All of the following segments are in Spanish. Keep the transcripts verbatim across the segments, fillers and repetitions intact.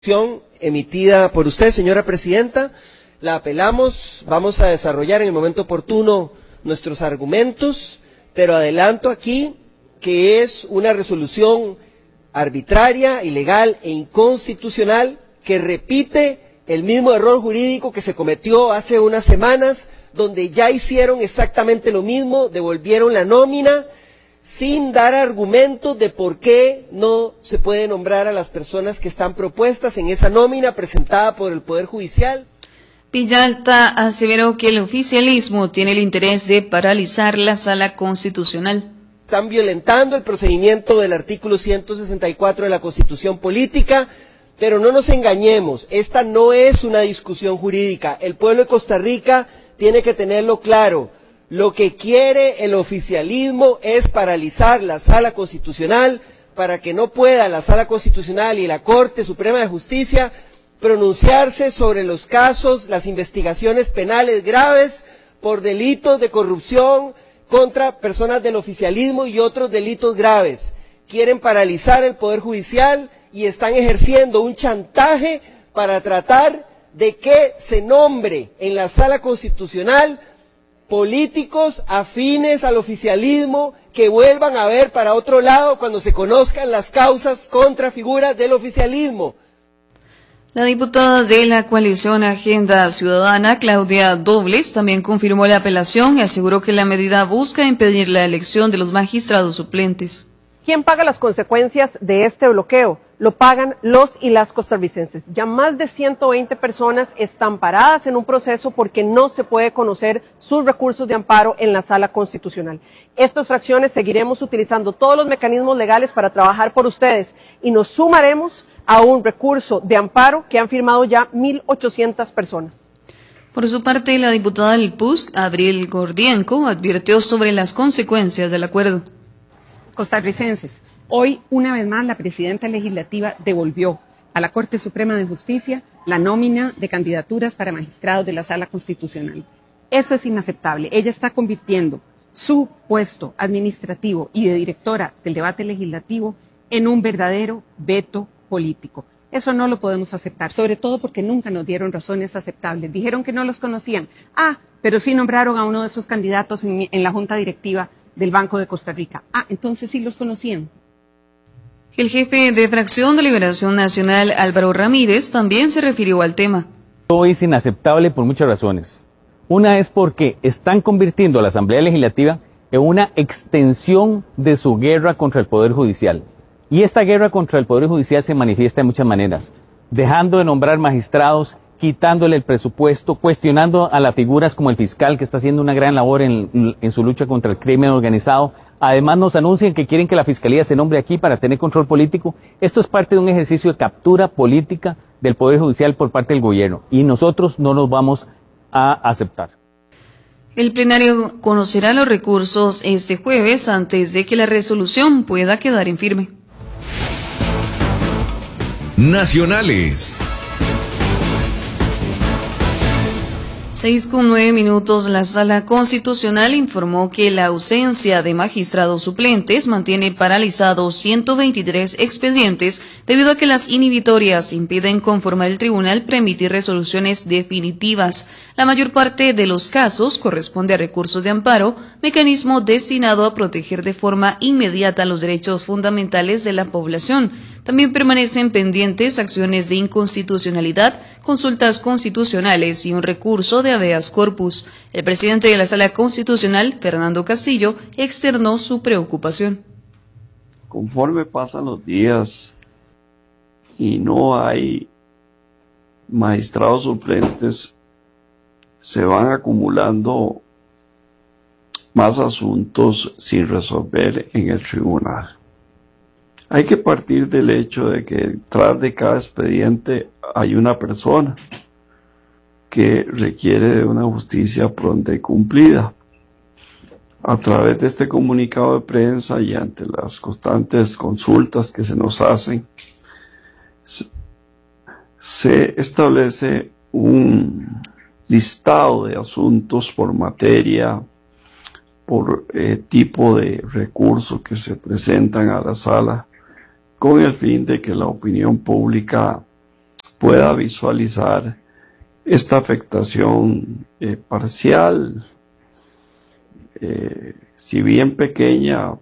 Emitida por usted, señora presidenta, la apelamos, vamos a desarrollar en el momento oportuno nuestros argumentos, pero adelanto aquí que es una resolución arbitraria, ilegal e inconstitucional que repite el mismo error jurídico que se cometió hace unas semanas, donde ya hicieron exactamente lo mismo, devolvieron la nómina sin dar argumentos de por qué no se puede nombrar a las personas que están propuestas en esa nómina presentada por el Poder Judicial. Villalta aseveró que el oficialismo tiene el interés de paralizar la Sala Constitucional. Están violentando el procedimiento del artículo ciento sesenta y cuatro de la Constitución Política, pero no nos engañemos, esta no es una discusión jurídica. El pueblo de Costa Rica tiene que tenerlo claro. Lo que quiere el oficialismo es paralizar la Sala Constitucional para que no pueda la Sala Constitucional y la Corte Suprema de Justicia pronunciarse sobre los casos, las investigaciones penales graves por delitos de corrupción contra personas del oficialismo y otros delitos graves. Quieren paralizar el Poder Judicial y están ejerciendo un chantaje para tratar de que se nombre en la Sala Constitucional políticos afines al oficialismo que vuelvan a ver para otro lado cuando se conozcan las causas contra figuras del oficialismo. La diputada de la coalición Agenda Ciudadana, Claudia Dobles, también confirmó la apelación y aseguró que la medida busca impedir la elección de los magistrados suplentes. ¿Quién paga las consecuencias de este bloqueo? Lo pagan los y las costarricenses. Ya más de ciento veinte personas están paradas en un proceso porque no se puede conocer sus recursos de amparo en la Sala Constitucional. Estas fracciones seguiremos utilizando todos los mecanismos legales para trabajar por ustedes y nos sumaremos a un recurso de amparo que han firmado ya mil ochocientas personas. Por su parte, la diputada del P U S C, Abril Gordienko, advirtió sobre las consecuencias del acuerdo. Costarricenses, hoy una vez más la presidenta legislativa devolvió a la Corte Suprema de Justicia la nómina de candidaturas para magistrados de la Sala Constitucional. Eso es inaceptable. Ella está convirtiendo su puesto administrativo y de directora del debate legislativo en un verdadero veto político. Eso no lo podemos aceptar, sobre todo porque nunca nos dieron razones aceptables. Dijeron que no los conocían. Ah, pero sí nombraron a uno de esos candidatos en, en la Junta Directiva del Banco de Costa Rica. Ah, entonces sí los conocían. El jefe de Fracción de Liberación Nacional, Álvaro Ramírez, también se refirió al tema. Esto es inaceptable por muchas razones. Una es porque están convirtiendo a la Asamblea Legislativa en una extensión de su guerra contra el Poder Judicial. Y esta guerra contra el Poder Judicial se manifiesta de muchas maneras, dejando de nombrar magistrados, quitándole el presupuesto, cuestionando a las figuras como el fiscal, que está haciendo una gran labor en, en su lucha contra el crimen organizado. Además nos anuncian que quieren que la Fiscalía se nombre aquí para tener control político. Esto es parte de un ejercicio de captura política del Poder Judicial por parte del gobierno, y nosotros no nos vamos a aceptar. El plenario conocerá los recursos este jueves antes de que la resolución pueda quedar en firme. Nacionales. Seis con nueve minutos, la Sala Constitucional informó que la ausencia de magistrados suplentes mantiene paralizados ciento veintitrés expedientes debido a que las inhibitorias impiden conformar el tribunal para emitir resoluciones definitivas. La mayor parte de los casos corresponde a recursos de amparo, mecanismo destinado a proteger de forma inmediata los derechos fundamentales de la población. También permanecen pendientes acciones de inconstitucionalidad, consultas constitucionales y un recurso de habeas corpus. El presidente de la Sala Constitucional, Fernando Castillo, externó su preocupación. Conforme pasan los días y no hay magistrados suplentes, se van acumulando más asuntos sin resolver en el tribunal. Hay que partir del hecho de que detrás de cada expediente hay una persona que requiere de una justicia pronta y cumplida. A través de este comunicado de prensa y ante las constantes consultas que se nos hacen, se establece un listado de asuntos por materia, por eh, tipo de recurso que se presentan a la sala, con el fin de que la opinión pública pueda visualizar esta afectación eh, parcial, eh, si bien pequeña,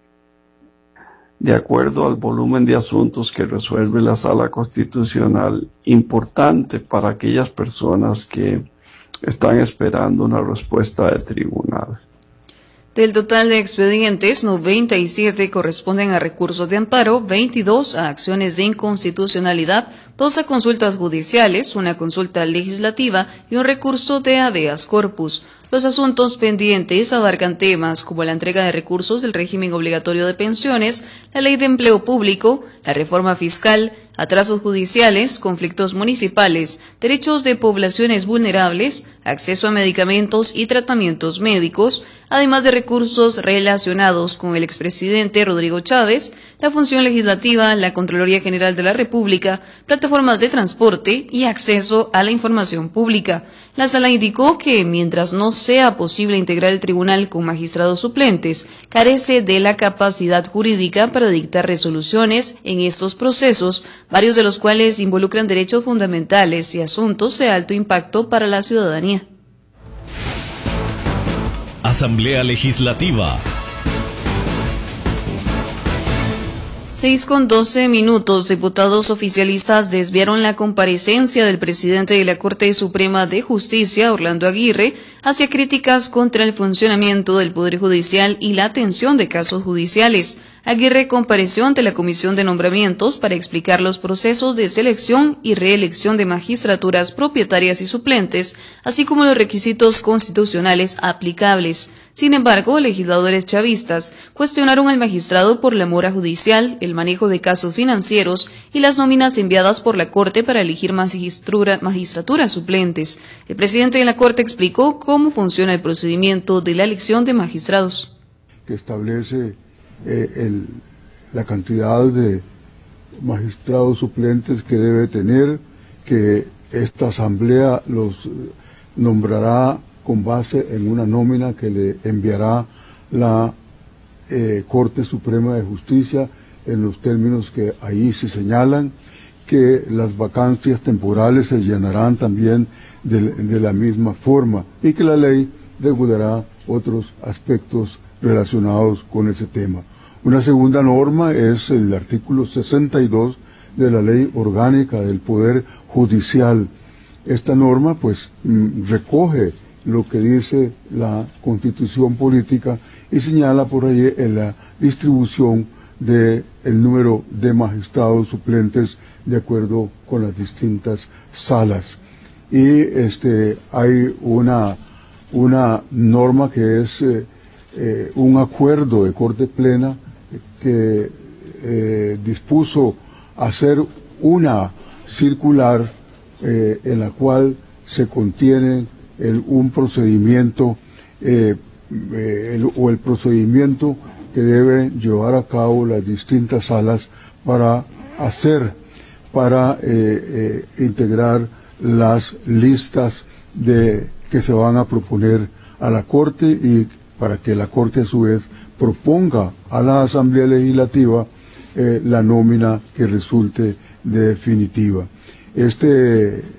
de acuerdo al volumen de asuntos que resuelve la Sala Constitucional, importante para aquellas personas que están esperando una respuesta del tribunal. Del total de expedientes, noventa y siete corresponden a recursos de amparo, veintidós a acciones de inconstitucionalidad, dos a consultas judiciales, una consulta legislativa y un recurso de habeas corpus. Los asuntos pendientes abarcan temas como la entrega de recursos del régimen obligatorio de pensiones, la ley de empleo público, la reforma fiscal, atrasos judiciales, conflictos municipales, derechos de poblaciones vulnerables, acceso a medicamentos y tratamientos médicos, además de recursos relacionados con el expresidente Rodrigo Chávez, la función legislativa, la Contraloría General de la República, plataformas de transporte y acceso a la información pública. La sala indicó que, mientras no sea posible integrar el tribunal con magistrados suplentes, carece de la capacidad jurídica para dictar resoluciones en estos procesos, varios de los cuales involucran derechos fundamentales y asuntos de alto impacto para la ciudadanía. Asamblea Legislativa. Seis con doce minutos, diputados oficialistas desviaron la comparecencia del presidente de la Corte Suprema de Justicia, Orlando Aguirre, hacia críticas contra el funcionamiento del Poder Judicial y la atención de casos judiciales. Aguirre compareció ante la Comisión de Nombramientos para explicar los procesos de selección y reelección de magistraturas propietarias y suplentes, así como los requisitos constitucionales aplicables. Sin embargo, legisladores chavistas cuestionaron al magistrado por la mora judicial, el manejo de casos financieros y las nóminas enviadas por la Corte para elegir magistraturas suplentes. El presidente de la Corte explicó cómo funciona el procedimiento de la elección de magistrados. Que establece eh, el, la cantidad de magistrados suplentes que debe tener, que esta asamblea los nombrará con base en una nómina que le enviará la eh, Corte Suprema de Justicia en los términos que ahí se señalan, que las vacancias temporales se llenarán también de, de la misma forma y que la ley regulará otros aspectos relacionados con ese tema. Una segunda norma es el artículo sesenta y dos de la Ley Orgánica del Poder Judicial. Esta norma pues recoge lo que dice la Constitución Política y señala por ahí en la distribución del número de magistrados suplentes de acuerdo con las distintas salas. Y este hay una, una norma que es eh, eh, un acuerdo de Corte Plena que eh, dispuso hacer una circular eh, en la cual se contiene el, un procedimiento eh, eh, el, o el procedimiento que deben llevar a cabo las distintas salas para hacer, para eh, eh, integrar las listas de que se van a proponer a la Corte y para que la Corte a su vez proponga a la Asamblea Legislativa eh, la nómina que resulte definitiva. Este, eh,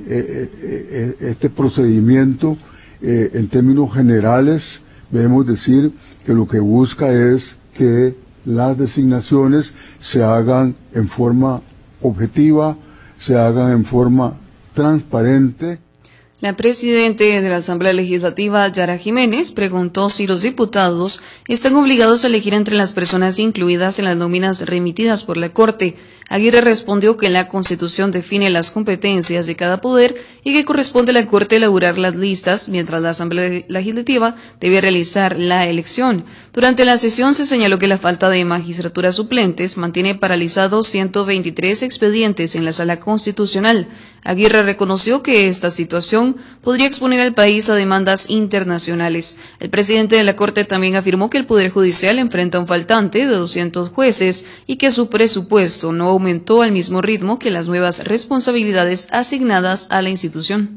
eh, este procedimiento, eh, en términos generales, debemos decir que lo que busca es que las designaciones se hagan en forma objetiva, se hagan en forma transparente. La presidenta de la Asamblea Legislativa, Yara Jiménez, preguntó si los diputados están obligados a elegir entre las personas incluidas en las nóminas remitidas por la Corte. Aguirre respondió que la Constitución define las competencias de cada poder y que corresponde a la Corte elaborar las listas, mientras la Asamblea Legislativa debe realizar la elección. Durante la sesión se señaló que la falta de magistraturas suplentes mantiene paralizados ciento veintitrés expedientes en la Sala Constitucional. Aguirre reconoció que esta situación podría exponer al país a demandas internacionales. El presidente de la Corte también afirmó que el Poder Judicial enfrenta un faltante de doscientos jueces y que su presupuesto no aumentó al mismo ritmo que las nuevas responsabilidades asignadas a la institución.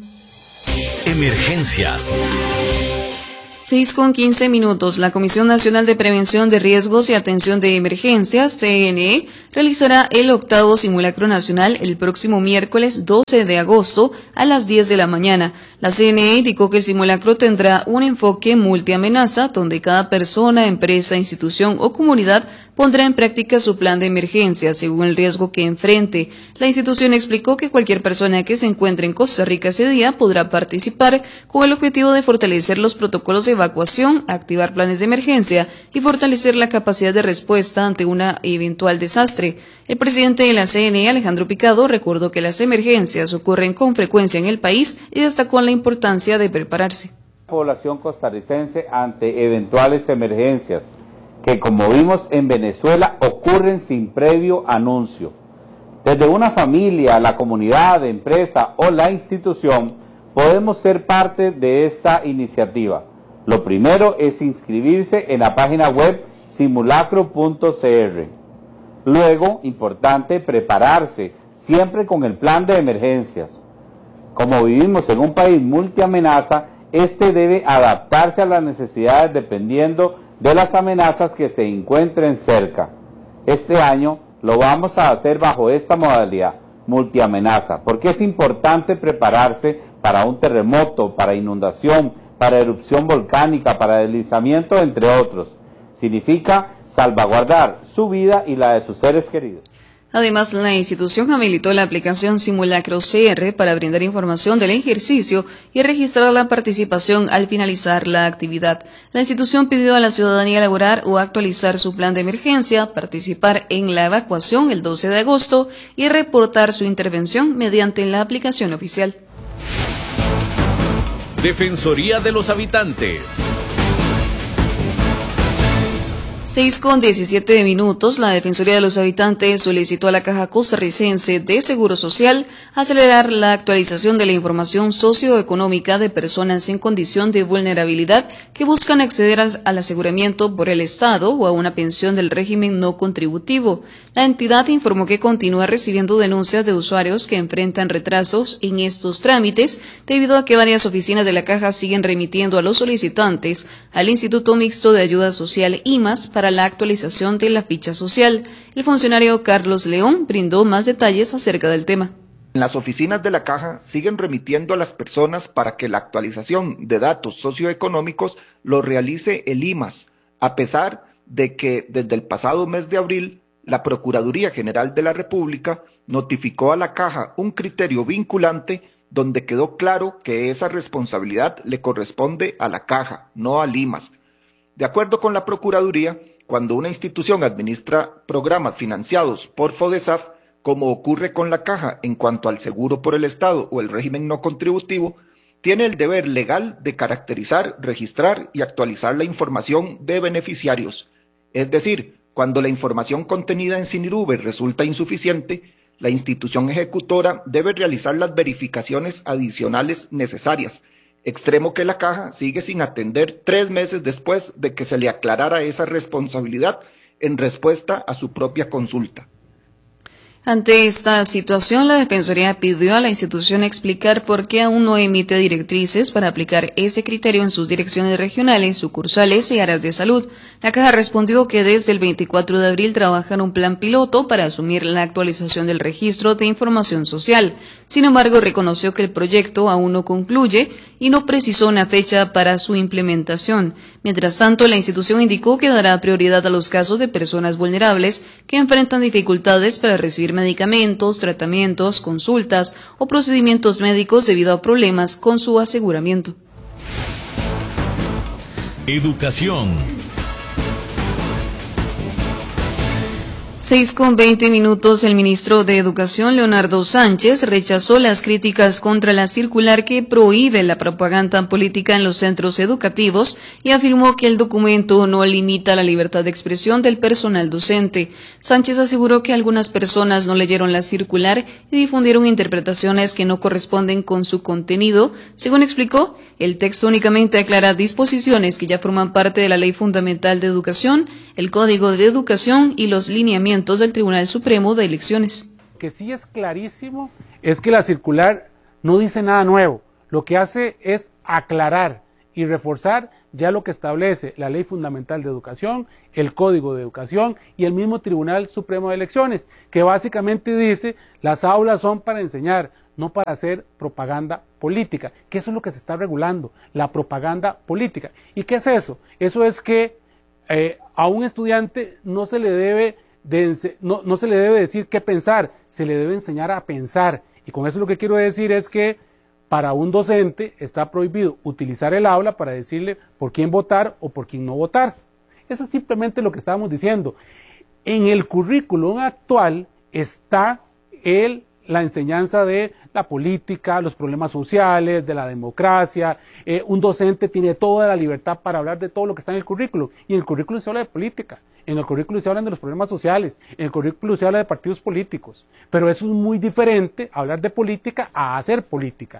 Emergencias. seis con quince minutos. La Comisión Nacional de Prevención de Riesgos y Atención de Emergencias, C N E, realizará el octavo simulacro nacional el próximo miércoles doce de agosto a las diez de la mañana. La C N E indicó que el simulacro tendrá un enfoque multiamenaza, donde cada persona, empresa, institución o comunidad pondrá en práctica su plan de emergencia según el riesgo que enfrente. La institución explicó que cualquier persona que se encuentre en Costa Rica ese día podrá participar con el objetivo de fortalecer los protocolos de evacuación, activar planes de emergencia y fortalecer la capacidad de respuesta ante un eventual desastre. El presidente de la C N E, Alejandro Picado, recordó que las emergencias ocurren con frecuencia en el país y destacó la importancia de prepararse. La población costarricense ante eventuales emergencias que, como vimos en Venezuela, ocurren sin previo anuncio. Desde una familia, la comunidad, empresa o la institución, podemos ser parte de esta iniciativa. Lo primero es inscribirse en la página web simulacro punto c r. Luego, importante, prepararse, siempre con el plan de emergencias. Como vivimos en un país multiamenaza, este debe adaptarse a las necesidades dependiendo de las amenazas que se encuentren cerca. Este año lo vamos a hacer bajo esta modalidad, multiamenaza, porque es importante prepararse para un terremoto, para inundación, para erupción volcánica, para deslizamiento, entre otros. Significa salvaguardar su vida y la de sus seres queridos. Además, la institución habilitó la aplicación Simulacro C R para brindar información del ejercicio y registrar la participación al finalizar la actividad. La institución pidió a la ciudadanía elaborar o actualizar su plan de emergencia, participar en la evacuación el doce de agosto y reportar su intervención mediante la aplicación oficial. Defensoría de los Habitantes. seis con diecisiete minutos, la Defensoría de los Habitantes solicitó a la Caja Costarricense de Seguro Social acelerar la actualización de la información socioeconómica de personas en condición de vulnerabilidad que buscan acceder al aseguramiento por el Estado o a una pensión del régimen no contributivo. La entidad informó que continúa recibiendo denuncias de usuarios que enfrentan retrasos en estos trámites debido a que varias oficinas de la Caja siguen remitiendo a los solicitantes al Instituto Mixto de Ayuda Social I M A S para la actualización de la ficha social. El funcionario Carlos León brindó más detalles acerca del tema. En las oficinas de la Caja siguen remitiendo a las personas para que la actualización de datos socioeconómicos lo realice el I M A S, a pesar de que desde el pasado mes de abril la Procuraduría General de la República notificó a la Caja un criterio vinculante donde quedó claro que esa responsabilidad le corresponde a la Caja, no al I M A S. De acuerdo con la Procuraduría, cuando una institución administra programas financiados por FODESAF, como ocurre con la Caja en cuanto al seguro por el Estado o el régimen no contributivo, tiene el deber legal de caracterizar, registrar y actualizar la información de beneficiarios. Es decir, cuando la información contenida en SINIRUBE resulta insuficiente, la institución ejecutora debe realizar las verificaciones adicionales necesarias, extremo que la Caja sigue sin atender tres meses después de que se le aclarara esa responsabilidad en respuesta a su propia consulta. Ante esta situación, la Defensoría pidió a la institución explicar por qué aún no emite directrices para aplicar ese criterio en sus direcciones regionales, sucursales y áreas de salud. La Caja respondió que desde el veinticuatro de abril trabaja en un plan piloto para asumir la actualización del registro de información social. Sin embargo, reconoció que el proyecto aún no concluye y no precisó una fecha para su implementación. Mientras tanto, la institución indicó que dará prioridad a los casos de personas vulnerables que enfrentan dificultades para recibir medicamentos, tratamientos, consultas o procedimientos médicos debido a problemas con su aseguramiento. Educación. seis con veinte minutos, el ministro de Educación, Leonardo Sánchez, rechazó las críticas contra la circular que prohíbe la propaganda política en los centros educativos y afirmó que el documento no limita la libertad de expresión del personal docente. Sánchez aseguró que algunas personas no leyeron la circular y difundieron interpretaciones que no corresponden con su contenido. Según explicó, el texto únicamente aclara disposiciones que ya forman parte de la Ley Fundamental de Educación, el Código de Educación y los lineamientos del Tribunal Supremo de Elecciones. Que sí es clarísimo es que la circular no dice nada nuevo, lo que hace es aclarar y reforzar ya lo que establece la Ley Fundamental de Educación, el Código de Educación y el mismo Tribunal Supremo de Elecciones, que básicamente dice las aulas son para enseñar, no para hacer propaganda política, que eso es lo que se está regulando, la propaganda política. ¿Y qué es eso? Eso es que eh, a un estudiante no se le debe de, no, no se le debe decir qué pensar, se le debe enseñar a pensar. Y con eso lo que quiero decir es que para un docente está prohibido utilizar el aula para decirle por quién votar o por quién no votar. Eso es simplemente lo que estábamos diciendo. En el currículum actual está el, la enseñanza de la política, los problemas sociales, de la democracia. Eh, un docente tiene toda la libertad para hablar de todo lo que está en el currículum. Y en el currículum se habla de política, en el currículum se hablan de los problemas sociales, en el currículum se habla de partidos políticos. Pero eso es muy diferente, hablar de política, a hacer política.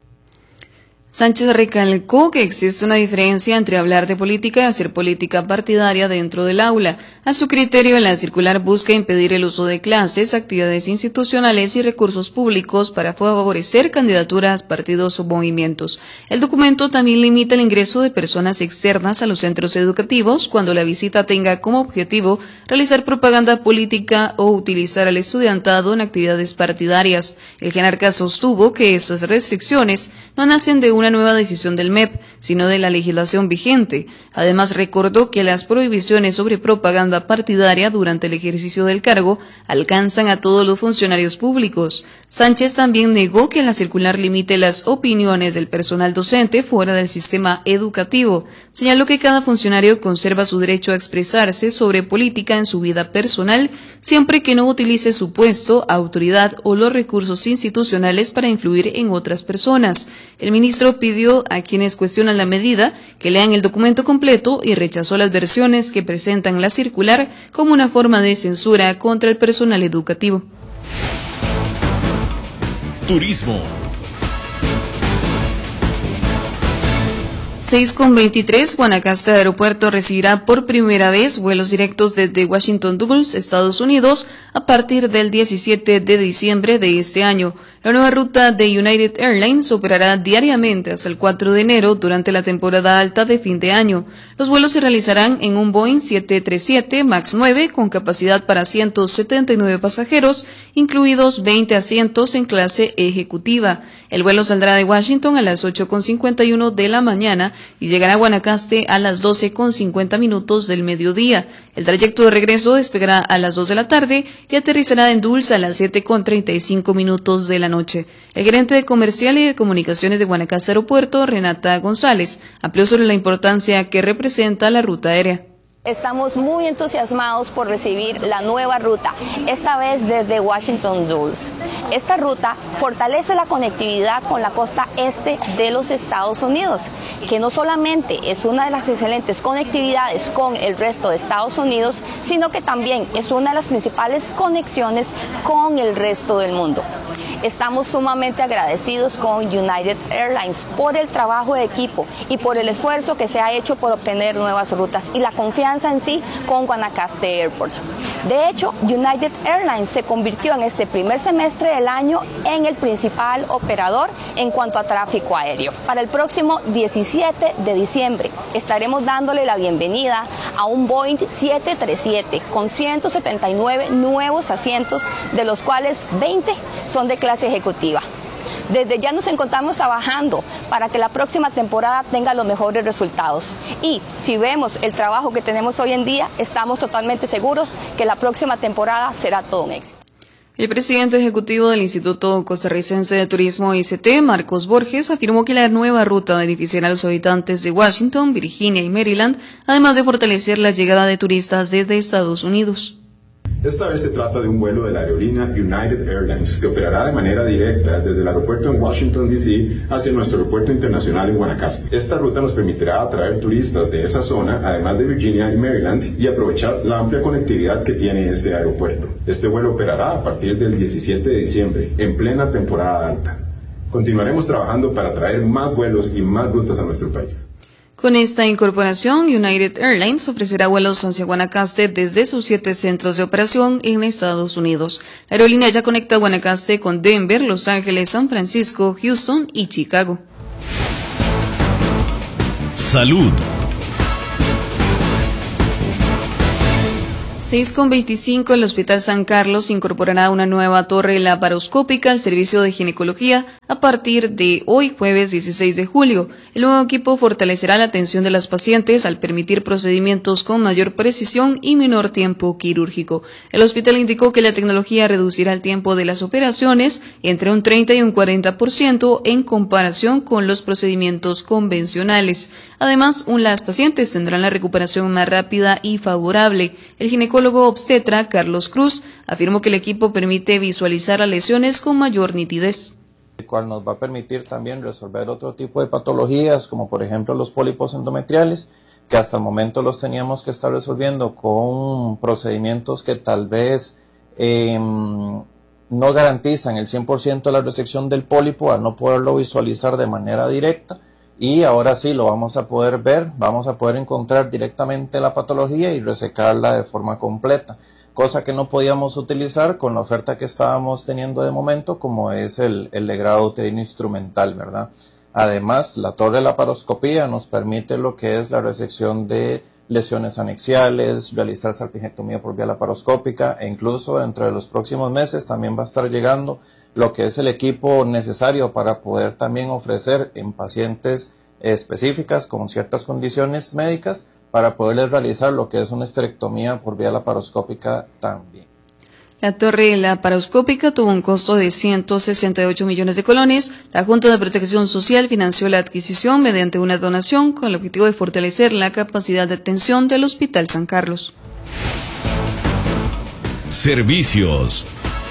Sánchez recalcó que existe una diferencia entre hablar de política y hacer política partidaria dentro del aula. A su criterio, la circular busca impedir el uso de clases, actividades institucionales y recursos públicos para favorecer candidaturas, partidos o movimientos. El documento también limita el ingreso de personas externas a los centros educativos cuando la visita tenga como objetivo realizar propaganda política o utilizar al estudiantado en actividades partidarias. El jerarca sostuvo que esas restricciones no nacen de una nueva decisión del M E P, sino de la legislación vigente. Además, recordó que las prohibiciones sobre propaganda partidaria durante el ejercicio del cargo alcanzan a todos los funcionarios públicos. Sánchez también negó que la circular limite las opiniones del personal docente fuera del sistema educativo. Señaló que cada funcionario conserva su derecho a expresarse sobre política en su vida personal, siempre que no utilice su puesto, autoridad o los recursos institucionales para influir en otras personas. El ministro pidió a quienes cuestionan la medida que lean el documento completo y rechazó las versiones que presentan la circular como una forma de censura contra el personal educativo. Turismo. seis con veintitrés, Guanacaste Aeropuerto recibirá por primera vez vuelos directos desde Washington Dulles, Estados Unidos, a partir del diecisiete de diciembre de este año. La nueva ruta de United Airlines operará diariamente hasta el cuatro de enero durante la temporada alta de fin de año. Los vuelos se realizarán en un Boeing siete treinta y siete MAX nueve con capacidad para ciento setenta y nueve pasajeros, incluidos veinte asientos en clase ejecutiva. El vuelo saldrá de Washington a las ocho con cincuenta y uno de la mañana y llegará a Guanacaste a las doce con cincuenta minutos del mediodía. El trayecto de regreso despegará a las dos de la tarde y aterrizará en Dulce a las siete con treinta y cinco minutos de la noche. El gerente de Comercial y de Comunicaciones de Guanacaste Aeropuerto, Renata González, amplió sobre la importancia que representa la ruta aérea. Estamos muy entusiasmados por recibir la nueva ruta, esta vez desde Washington Dulles. Esta ruta fortalece la conectividad con la costa este de los Estados Unidos, que no solamente es una de las excelentes conectividades con el resto de Estados Unidos, sino que también es una de las principales conexiones con el resto del mundo. Estamos sumamente agradecidos con United Airlines por el trabajo de equipo y por el esfuerzo que se ha hecho por obtener nuevas rutas y la confianza en sí con Guanacaste Airport. De hecho, United Airlines se convirtió en este primer semestre del año en el principal operador en cuanto a tráfico aéreo. Para el próximo diecisiete de diciembre estaremos dándole la bienvenida a un Boeing siete treinta y siete con ciento setenta y nueve nuevos asientos, de los cuales veinte son de clase ejecutiva. Desde ya nos encontramos trabajando para que la próxima temporada tenga los mejores resultados. Y si vemos el trabajo que tenemos hoy en día, estamos totalmente seguros que la próxima temporada será todo un éxito. El presidente ejecutivo del Instituto Costarricense de Turismo I C T, Marcos Borges, afirmó que la nueva ruta beneficiará a los habitantes de Washington, Virginia y Maryland, además de fortalecer la llegada de turistas desde Estados Unidos. Esta vez se trata de un vuelo de la aerolínea United Airlines que operará de manera directa desde el aeropuerto en Washington, D C hacia nuestro aeropuerto internacional en Guanacaste. Esta ruta nos permitirá atraer turistas de esa zona, además de Virginia y Maryland, y aprovechar la amplia conectividad que tiene ese aeropuerto. Este vuelo operará a partir del diecisiete de diciembre, en plena temporada alta. Continuaremos trabajando para atraer más vuelos y más rutas a nuestro país. Con esta incorporación, United Airlines ofrecerá vuelos hacia Guanacaste desde sus siete centros de operación en Estados Unidos. La aerolínea ya conecta Guanacaste con Denver, Los Ángeles, San Francisco, Houston y Chicago. Salud. seis con veinticinco, el Hospital San Carlos incorporará una nueva torre laparoscópica al servicio de ginecología a partir de hoy, jueves dieciséis de julio. El nuevo equipo fortalecerá la atención de las pacientes al permitir procedimientos con mayor precisión y menor tiempo quirúrgico. El hospital indicó que la tecnología reducirá el tiempo de las operaciones entre un treinta y un cuarenta por ciento en comparación con los procedimientos convencionales. Además, las pacientes tendrán la recuperación más rápida y favorable. El ginecólogo obstetra Carlos Cruz afirmó que el equipo permite visualizar las lesiones con mayor nitidez, el cual nos va a permitir también resolver otro tipo de patologías, como por ejemplo los pólipos endometriales, que hasta el momento los teníamos que estar resolviendo con procedimientos que tal vez eh, no garantizan el cien por ciento de la resección del pólipo, al no poderlo visualizar de manera directa. Y ahora sí lo vamos a poder ver, vamos a poder encontrar directamente la patología y resecarla de forma completa, cosa que no podíamos utilizar con la oferta que estábamos teniendo de momento, como es el, el legrado uterino instrumental, ¿verdad? Además, la torre de laparoscopía nos permite lo que es la resección de lesiones anexiales, realizar salpingectomía por vía laparoscópica, e incluso dentro de los próximos meses también va a estar llegando lo que es el equipo necesario para poder también ofrecer en pacientes específicas con ciertas condiciones médicas para poderles realizar lo que es una esterectomía por vía laparoscópica también. La torre laparoscópica tuvo un costo de ciento sesenta y ocho millones de colones. La Junta de Protección Social financió la adquisición mediante una donación con el objetivo de fortalecer la capacidad de atención del Hospital San Carlos. Servicios.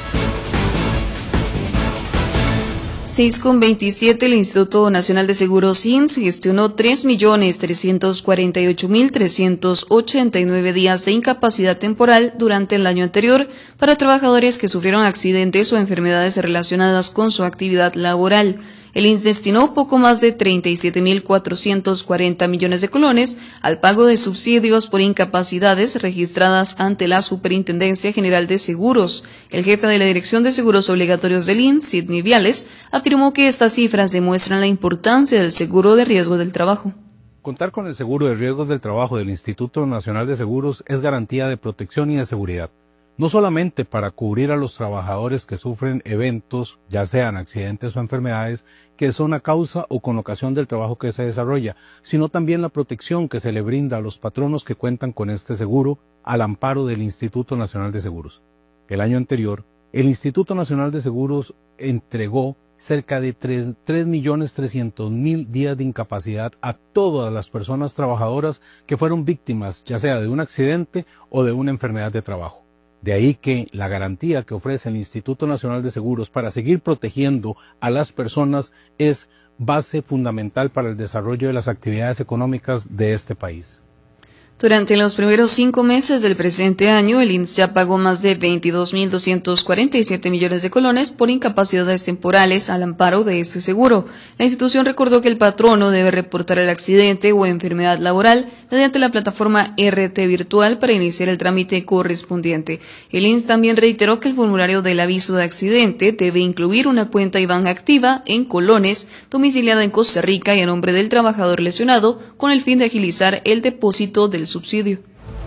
seis con veintisiete, el Instituto Nacional de Seguros I N S gestionó tres millones trescientos cuarenta y ocho mil trescientos ochenta y nueve días de incapacidad temporal durante el año anterior para trabajadores que sufrieron accidentes o enfermedades relacionadas con su actividad laboral. El I N S destinó poco más de treinta y siete mil cuatrocientos cuarenta millones de colones al pago de subsidios por incapacidades registradas ante la Superintendencia General de Seguros. El jefe de la Dirección de Seguros Obligatorios del I N S, Sidney Viales, afirmó que estas cifras demuestran la importancia del seguro de riesgo del trabajo. Contar con el seguro de riesgos del trabajo del Instituto Nacional de Seguros es garantía de protección y de seguridad. No solamente para cubrir a los trabajadores que sufren eventos, ya sean accidentes o enfermedades, que son a causa o con ocasión del trabajo que se desarrolla, sino también la protección que se le brinda a los patronos que cuentan con este seguro al amparo del Instituto Nacional de Seguros. El año anterior, el Instituto Nacional de Seguros entregó cerca de tres millones trescientos mil días de incapacidad a todas las personas trabajadoras que fueron víctimas, ya sea de un accidente o de una enfermedad de trabajo. De ahí que la garantía que ofrece el Instituto Nacional de Seguros para seguir protegiendo a las personas es base fundamental para el desarrollo de las actividades económicas de este país. Durante los primeros cinco meses del presente año, el I N S ya pagó más de veintidós mil doscientos cuarenta y siete millones de colones por incapacidades temporales al amparo de este seguro. La institución recordó que el patrono debe reportar el accidente o enfermedad laboral mediante la plataforma R T virtual para iniciar el trámite correspondiente. El I N S también reiteró que el formulario del aviso de accidente debe incluir una cuenta I B A N activa en colones, domiciliada en Costa Rica y a nombre del trabajador lesionado, con el fin de agilizar el depósito del subsidio.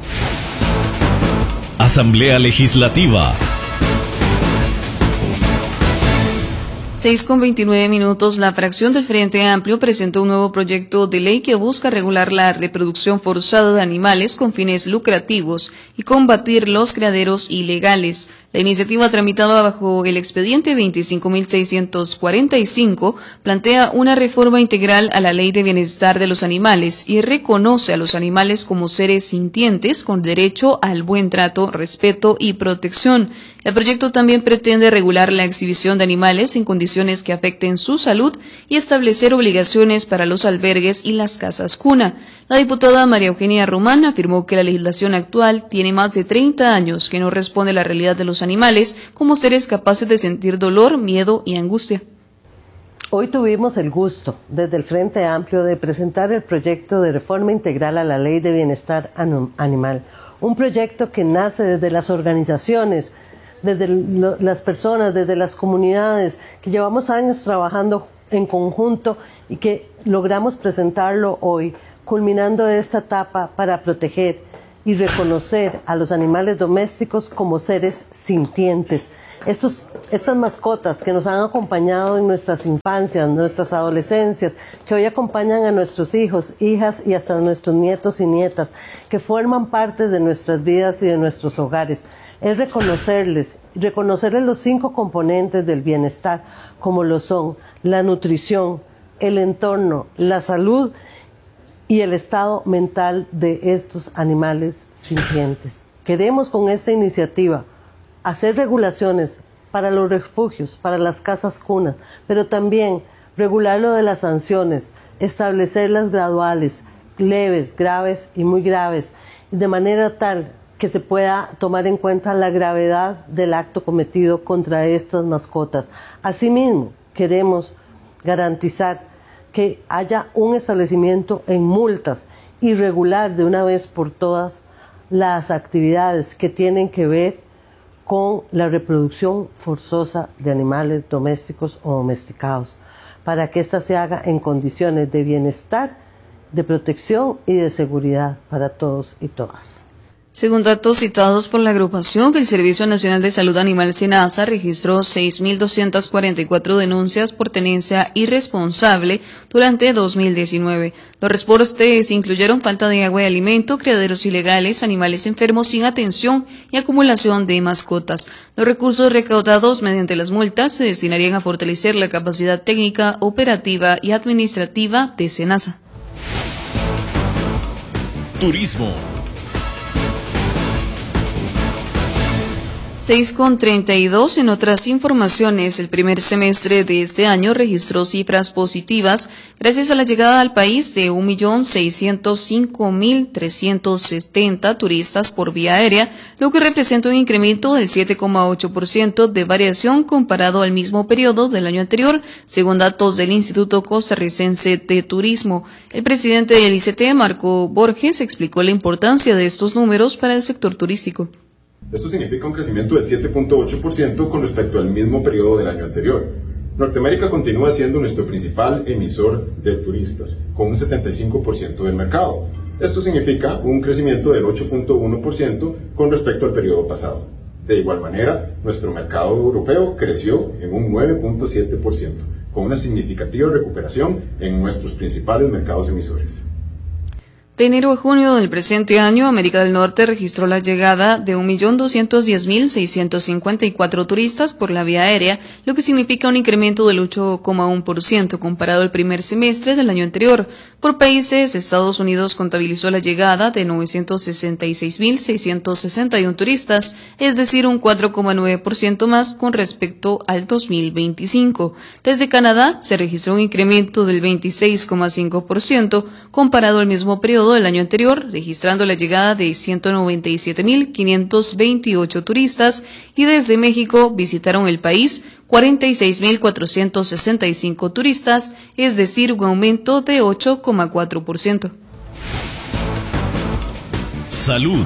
Asamblea Legislativa. seis con veintinueve minutos, la fracción del Frente Amplio presentó un nuevo proyecto de ley que busca regular la reproducción forzada de animales con fines lucrativos y combatir los criaderos ilegales. La iniciativa, tramitada bajo el expediente veinticinco mil seiscientos cuarenta y cinco, plantea una reforma integral a la Ley de Bienestar de los Animales y reconoce a los animales como seres sintientes con derecho al buen trato, respeto y protección. El proyecto también pretende regular la exhibición de animales en condiciones que afecten su salud y establecer obligaciones para los albergues y las casas cuna. La diputada María Eugenia Román afirmó que la legislación actual tiene más de treinta años que no responde a la realidad de los animales como seres capaces de sentir dolor, miedo y angustia. Hoy tuvimos el gusto, desde el Frente Amplio, de presentar el proyecto de reforma integral a la Ley de Bienestar Animal. Un proyecto que nace desde las organizaciones, desde las personas, desde las comunidades, que llevamos años trabajando en conjunto y que logramos presentarlo hoy, culminando esta etapa para proteger y reconocer a los animales domésticos como seres sintientes. Estos, estas mascotas que nos han acompañado en nuestras infancias, nuestras adolescencias, que hoy acompañan a nuestros hijos, hijas y hasta nuestros nietos y nietas, que forman parte de nuestras vidas y de nuestros hogares. Es reconocerles, reconocerles los cinco componentes del bienestar, como lo son la nutrición, el entorno, la salud y el estado mental de estos animales sintientes. Queremos con esta iniciativa hacer regulaciones para los refugios, para las casas cunas, pero también regular lo de las sanciones, establecerlas graduales, leves, graves y muy graves, de manera tal que se pueda tomar en cuenta la gravedad del acto cometido contra estas mascotas. Asimismo, queremos garantizar que haya un establecimiento en multas y regular de una vez por todas las actividades que tienen que ver con la reproducción forzosa de animales domésticos o domesticados, para que ésta se haga en condiciones de bienestar, de protección y de seguridad para todos y todas. Según datos citados por la agrupación, el Servicio Nacional de Salud Animal SENASA registró seis mil doscientas cuarenta y cuatro denuncias por tenencia irresponsable durante dos mil diecinueve. Los reportes incluyeron falta de agua y alimento, criaderos ilegales, animales enfermos sin atención y acumulación de mascotas. Los recursos recaudados mediante las multas se destinarían a fortalecer la capacidad técnica, operativa y administrativa de SENASA. Turismo. seis con treinta y dos. En otras informaciones, el primer semestre de este año registró cifras positivas gracias a la llegada al país de un millón seiscientos cinco mil trescientos setenta turistas por vía aérea, lo que representa un incremento del siete coma ocho por ciento de variación comparado al mismo periodo del año anterior, según datos del Instituto Costarricense de Turismo. El presidente del I C T, Marco Borges, explicó la importancia de estos números para el sector turístico. Esto significa un crecimiento del siete punto ocho por ciento con respecto al mismo periodo del año anterior. Norteamérica continúa siendo nuestro principal emisor de turistas, con un setenta y cinco por ciento del mercado. Esto significa un crecimiento del ocho punto uno por ciento con respecto al periodo pasado. De igual manera, nuestro mercado europeo creció en un nueve punto siete por ciento, con una significativa recuperación en nuestros principales mercados emisores. De enero a junio del presente año, América del Norte registró la llegada de un millón doscientos diez mil seiscientos cincuenta y cuatro turistas por la vía aérea, lo que significa un incremento del ocho coma uno por ciento comparado al primer semestre del año anterior. Por países, Estados Unidos contabilizó la llegada de novecientos sesenta y seis mil seiscientos sesenta y uno turistas, es decir, un cuatro coma nueve por ciento más con respecto al dos mil veinticinco. Desde Canadá se registró un incremento del veintiséis coma cinco por ciento comparado al mismo periodo del año anterior, registrando la llegada de ciento noventa y siete mil quinientos veintiocho turistas, y desde México visitaron el país cuarenta y seis mil cuatrocientos sesenta y cinco turistas, es decir, un aumento de ocho coma cuatro por ciento. Salud.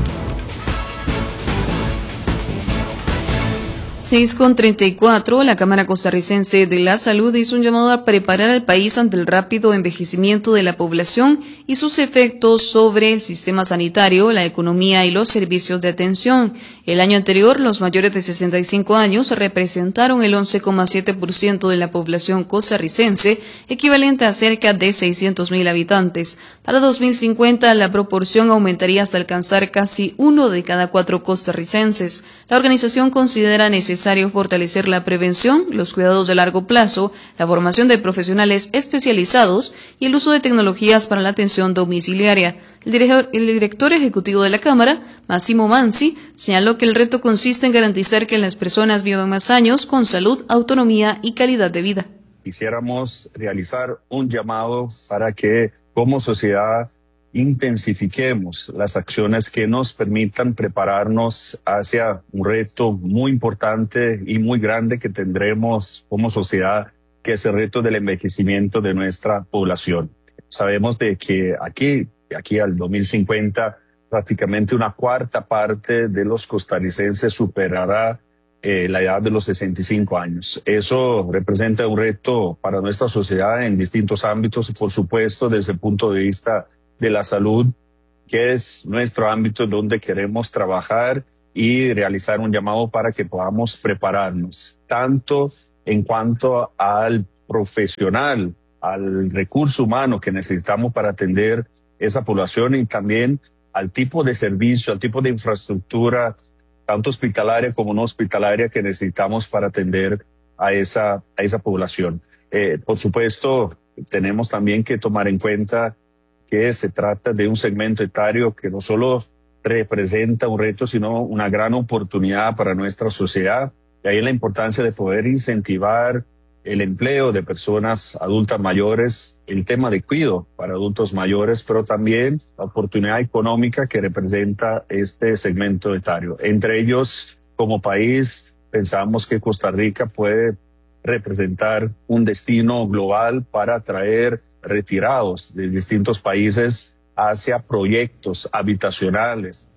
seis con treinta y cuatro. La Cámara Costarricense de la Salud hizo un llamado a preparar al país ante el rápido envejecimiento de la población y sus efectos sobre el sistema sanitario, la economía y los servicios de atención. El año anterior, los mayores de sesenta y cinco años representaron el once coma siete por ciento de la población costarricense, equivalente a cerca de seiscientos mil habitantes. Para dos mil cincuenta, la proporción aumentaría hasta alcanzar casi uno de cada cuatro costarricenses. La organización considera necesario necesario fortalecer la prevención, los cuidados de largo plazo, la formación de profesionales especializados y el uso de tecnologías para la atención domiciliaria. El director, el director ejecutivo de la Cámara, Massimo Manzi, señaló que el reto consiste en garantizar que las personas vivan más años con salud, autonomía y calidad de vida. Quisiéramos realizar un llamado para que, como sociedad, intensifiquemos las acciones que nos permitan prepararnos hacia un reto muy importante y muy grande que tendremos como sociedad, que es el reto del envejecimiento de nuestra población. Sabemos de que aquí, de aquí al dos mil cincuenta, prácticamente una cuarta parte de los costarricenses superará eh, la edad de los sesenta y cinco años. Eso representa un reto para nuestra sociedad en distintos ámbitos y, por supuesto, desde el punto de vista de la salud, que es nuestro ámbito donde queremos trabajar y realizar un llamado para que podamos prepararnos, tanto en cuanto al profesional, al recurso humano que necesitamos para atender esa población y también al tipo de servicio, al tipo de infraestructura, tanto hospitalaria como no hospitalaria, que necesitamos para atender a esa, a esa población. Eh, por supuesto, tenemos también que tomar en cuenta que se trata de un segmento etario que no solo representa un reto, sino una gran oportunidad para nuestra sociedad. Y ahí la importancia de poder incentivar el empleo de personas adultas mayores, el tema de cuidado para adultos mayores, pero también la oportunidad económica que representa este segmento etario. Entre ellos, como país, pensamos que Costa Rica puede representar un destino global para atraer retirados de distintos países hacia proyectos habitacionales.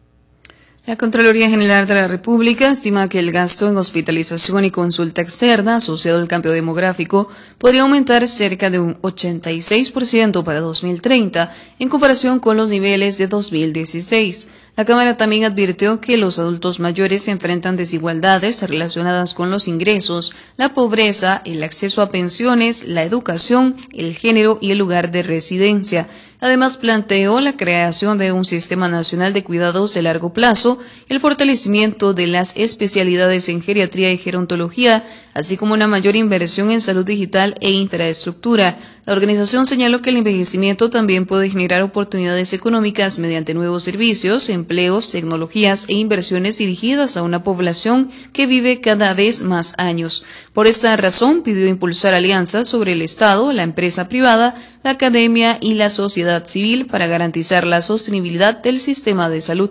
La Contraloría General de la República estima que el gasto en hospitalización y consulta externa asociado al cambio demográfico podría aumentar cerca de un ochenta y seis por ciento para dos mil treinta en comparación con los niveles de dos mil dieciséis. La Cámara también advirtió que los adultos mayores se enfrentan desigualdades relacionadas con los ingresos, la pobreza, el acceso a pensiones, la educación, el género y el lugar de residencia. Además, planteó la creación de un sistema nacional de cuidados de largo plazo, el fortalecimiento de las especialidades en geriatría y gerontología, así como una mayor inversión en salud digital e infraestructura. La organización señaló que el envejecimiento también puede generar oportunidades económicas mediante nuevos servicios, empleos, tecnologías e inversiones dirigidas a una población que vive cada vez más años. Por esta razón, pidió impulsar alianzas sobre el Estado, la empresa privada, la academia y la sociedad civil para garantizar la sostenibilidad del sistema de salud.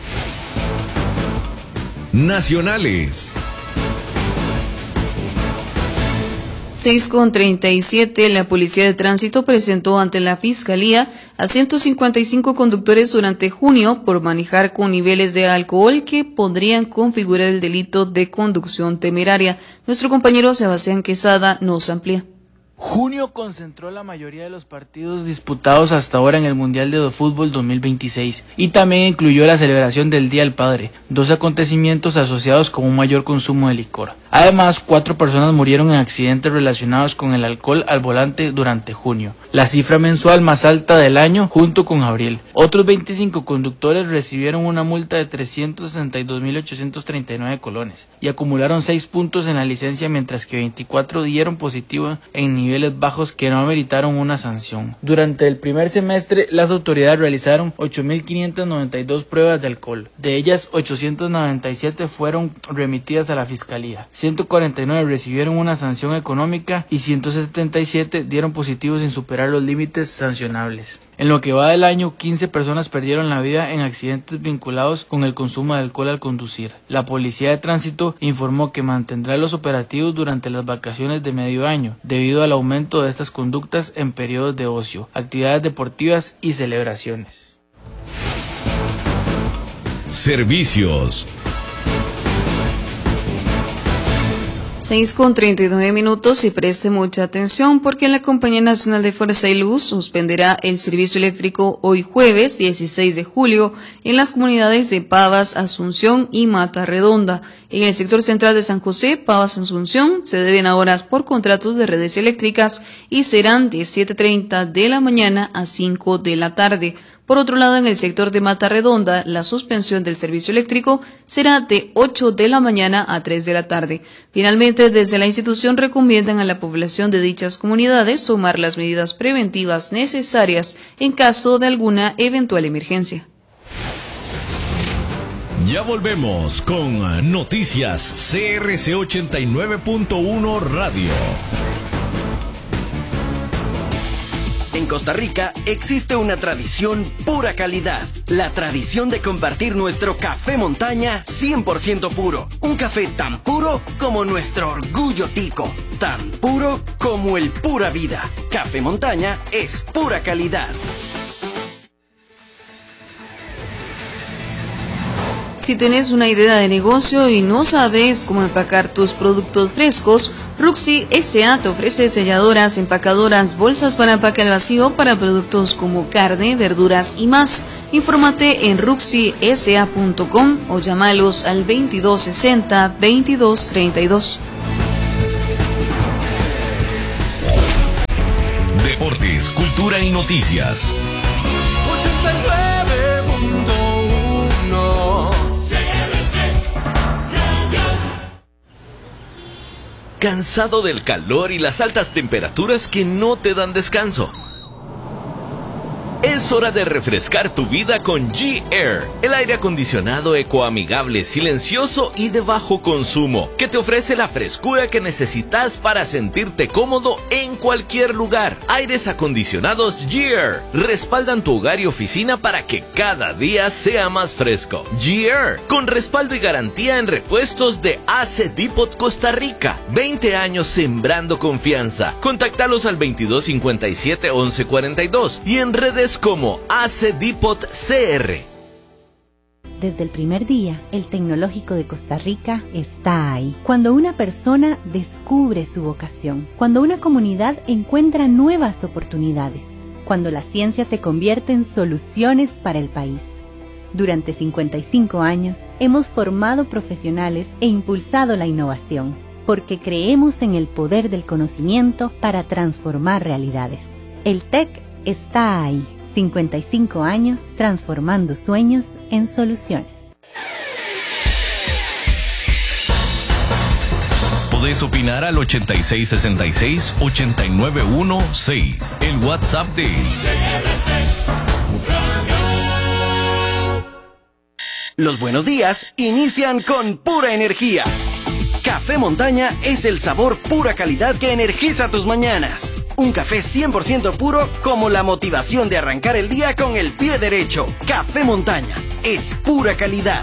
Nacionales. seis con treinta y siete, la Policía de Tránsito presentó ante la Fiscalía a ciento cincuenta y cinco conductores durante junio por manejar con niveles de alcohol que podrían configurar el delito de conducción temeraria. Nuestro compañero Sebastián Quesada nos amplía. Junio concentró la mayoría de los partidos disputados hasta ahora en el Mundial de Fútbol dos mil veintiséis y también incluyó la celebración del Día del Padre, dos acontecimientos asociados con un mayor consumo de licor. Además, cuatro personas murieron en accidentes relacionados con el alcohol al volante durante junio, la cifra mensual más alta del año junto con abril. Otros veinticinco conductores recibieron una multa de trescientos sesenta y dos mil ochocientos treinta y nueve colones y acumularon seis puntos en la licencia, mientras que veinticuatro dieron positivo en niveles bajos que no ameritaron una sanción. Durante el primer semestre, las autoridades realizaron ocho mil quinientas noventa y dos pruebas de alcohol. De ellas, ochocientas noventa y siete fueron remitidas a la Fiscalía. ciento cuarenta y nueve recibieron una sanción económica y ciento setenta y siete dieron positivos sin superar los límites sancionables. En lo que va del año, quince personas perdieron la vida en accidentes vinculados con el consumo de alcohol al conducir. La Policía de Tránsito informó que mantendrá los operativos durante las vacaciones de medio año, debido al aumento de estas conductas en periodos de ocio, actividades deportivas y celebraciones. Servicios. seis con treinta y nueve minutos y preste mucha atención porque la Compañía Nacional de Fuerza y Luz suspenderá el servicio eléctrico hoy jueves dieciséis de julio en las comunidades de Pavas, Asunción y Mata Redonda. En el sector central de San José, Pavas, Asunción, se deben a horas por contratos de redes eléctricas y serán de siete treinta de la mañana a cinco de la tarde. Por otro lado, en el sector de Mata Redonda, la suspensión del servicio eléctrico será de ocho de la mañana a tres de la tarde. Finalmente, desde la institución recomiendan a la población de dichas comunidades tomar las medidas preventivas necesarias en caso de alguna eventual emergencia. Ya volvemos con Noticias C R C ochenta y nueve punto uno Radio. En Costa Rica existe una tradición pura calidad, la tradición de compartir nuestro café montaña cien por ciento puro. Un café tan puro como nuestro orgullo tico, tan puro como el pura vida. Café montaña es pura calidad. Si tenés una idea de negocio y no sabes cómo empacar tus productos frescos, Ruxi S A te ofrece selladoras, empacadoras, bolsas para empaque al vacío para productos como carne, verduras y más. Infórmate en ruxi s a punto com o llámalos al veintidós sesenta, veintidós treinta y dos. Deportes, cultura y noticias. ochenta y nueve punto uno C R C Radio. ¿Cansado del calor y las altas temperaturas que no te dan descanso? Es hora de refrescar tu vida con G-Air, el aire acondicionado ecoamigable, silencioso y de bajo consumo, que te ofrece la frescura que necesitas para sentirte cómodo en cualquier lugar. Aires acondicionados G-Air respaldan tu hogar y oficina para que cada día sea más fresco. G-Air, con respaldo y garantía en repuestos de A C Depot Costa Rica. veinte años sembrando confianza. Contáctalos al veintidós cincuenta y siete, once cuarenta y dos y en redes como A C Depot C R. Desde el primer día, el Tecnológico de Costa Rica está ahí. Cuando una persona descubre su vocación, cuando una comunidad encuentra nuevas oportunidades, cuando la ciencia se convierte en soluciones para el país. Durante cincuenta y cinco años, hemos formado profesionales e impulsado la innovación, porque creemos en el poder del conocimiento para transformar realidades. El T E C está ahí. cincuenta y cinco años transformando sueños en soluciones. Podés opinar al ochenta y seis sesenta y seis, ochenta y nueve dieciséis, el WhatsApp de Los buenos días inician con pura energía. Café Montaña es el sabor pura calidad que energiza tus mañanas. Un café cien por ciento puro como la motivación de arrancar el día con el pie derecho. Café Montaña es pura calidad.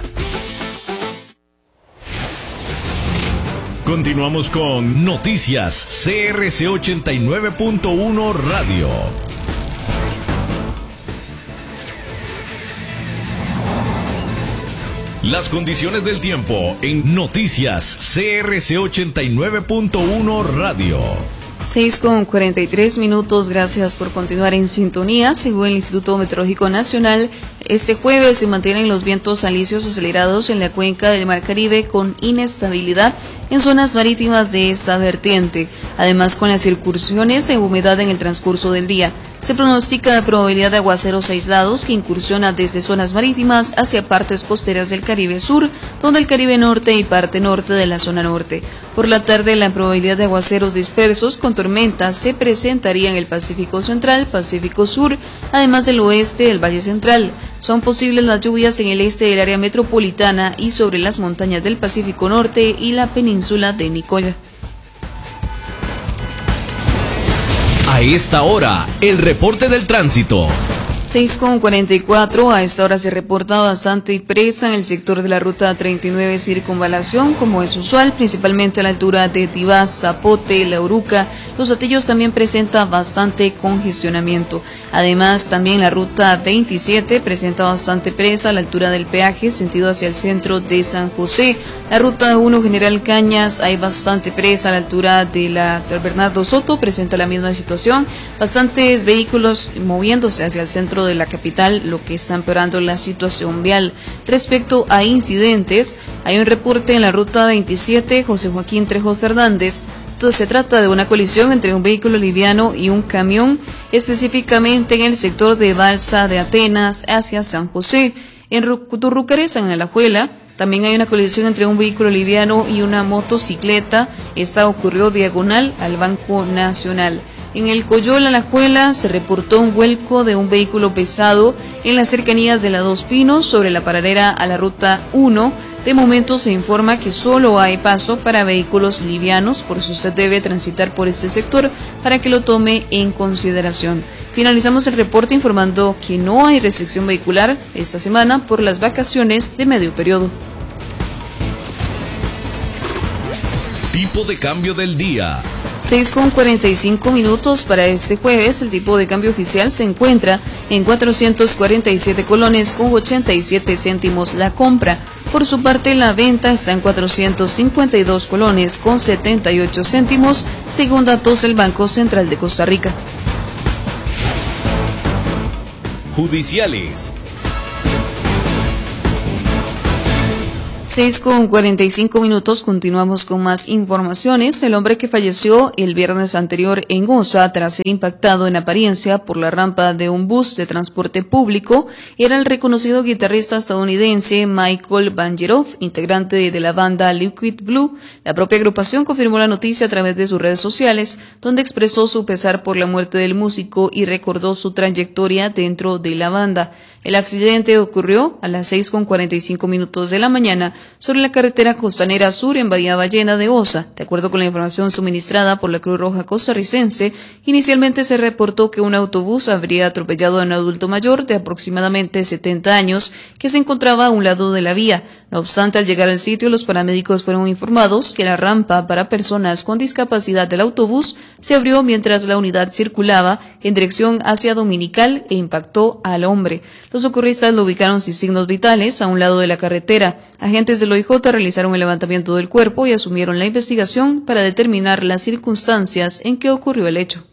Continuamos con Noticias C R C ochenta y nueve punto uno Radio. Las condiciones del tiempo en Noticias C R C ochenta y nueve punto uno Radio. seis con cuarenta y tres minutos, gracias por continuar en sintonía. Según el Instituto Meteorológico Nacional, este jueves se mantienen los vientos alisios acelerados en la cuenca del Mar Caribe con inestabilidad en zonas marítimas de esta vertiente, además con las incursiones de humedad en el transcurso del día. Se pronostica la probabilidad de aguaceros aislados que incursiona desde zonas marítimas hacia partes costeras del Caribe Sur, donde el Caribe Norte y parte norte de la zona norte. Por la tarde, la probabilidad de aguaceros dispersos con tormentas se presentaría en el Pacífico Central, Pacífico Sur, además del oeste del Valle Central. Son posibles las lluvias en el este del área metropolitana y sobre las montañas del Pacífico Norte y la península de Nicoya. A esta hora, el reporte del tránsito. seis con cuarenta y cuatro, a esta hora se reporta bastante presa en el sector de la ruta treinta y nueve Circunvalación, como es usual, principalmente a la altura de Tibás, Zapote, La Uruca. Los Atillos también presenta bastante congestionamiento. Además, también la ruta veintisiete presenta bastante presa a la altura del peaje, sentido hacia el centro de San José. La ruta uno General Cañas, hay bastante presa a la altura de la Bernardo Soto, presenta la misma situación. Bastantes vehículos moviéndose hacia el centro de la capital, lo que está empeorando la situación vial. Respecto a incidentes, hay un reporte en la ruta veintisiete José Joaquín Trejos Fernández. Se trata de una colisión entre un vehículo liviano y un camión, específicamente en el sector de Balsa de Atenas hacia San José. En Turrucares, en Alajuela, también hay una colisión entre un vehículo liviano y una motocicleta. Esta ocurrió diagonal al Banco Nacional. En el Coyol, Alajuela, se reportó un vuelco de un vehículo pesado en las cercanías de la Dos Pinos sobre la paralela a la ruta uno. De momento se informa que solo hay paso para vehículos livianos, por eso usted debe transitar por este sector para que lo tome en consideración. Finalizamos el reporte informando que no hay restricción vehicular esta semana por las vacaciones de medio periodo. Tipo de cambio del día. seis con cuarenta y cinco minutos para este jueves. El tipo de cambio oficial se encuentra en cuatrocientos cuarenta y siete colones con ochenta y siete céntimos la compra, Por su parte, la venta está en cuatrocientos cincuenta y dos colones con setenta y ocho céntimos, según datos del Banco Central de Costa Rica. Judiciales. seis con cuarenta y cinco minutos, continuamos con más informaciones. El hombre que falleció el viernes anterior en Osa tras ser impactado en apariencia por la rampa de un bus de transporte público era el reconocido guitarrista estadounidense Michael Bangerov, integrante de la banda Liquid Blue. La propia agrupación confirmó la noticia a través de sus redes sociales, donde expresó su pesar por la muerte del músico y recordó su trayectoria dentro de la banda. El accidente ocurrió a las seis con cuarenta y cinco minutos de la mañana sobre la carretera costanera sur en Bahía Ballena de Osa. De acuerdo con la información suministrada por la Cruz Roja costarricense, inicialmente se reportó que un autobús habría atropellado a un adulto mayor de aproximadamente setenta años que se encontraba a un lado de la vía. No obstante, al llegar al sitio, los paramédicos fueron informados que la rampa para personas con discapacidad del autobús se abrió mientras la unidad circulaba en dirección hacia Dominical e impactó al hombre. Los socorristas lo ubicaron sin signos vitales a un lado de la carretera. Agentes del O I J realizaron el levantamiento del cuerpo y asumieron la investigación para determinar las circunstancias en que ocurrió el hecho.